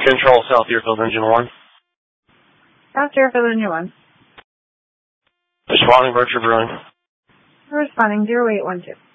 Control South Deerfield Engine 1. South Deerfield Engine 1. Responding Berkshire Brewing. Responding 0812.